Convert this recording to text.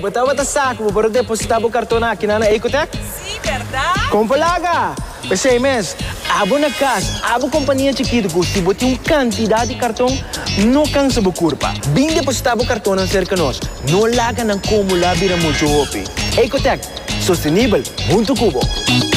botava da saco para depositar o cartão aqui na Ecotec? Sim, verdade? Compalaga! Pensei, mas, abo na casa, abo companhia chiquita, se botar uma quantidade de cartão, não cansa a curva. Bem depositar o cartão na cerca nós, não larga na como lá vira muito hopi. Ecotec, sustentável, muito cubo.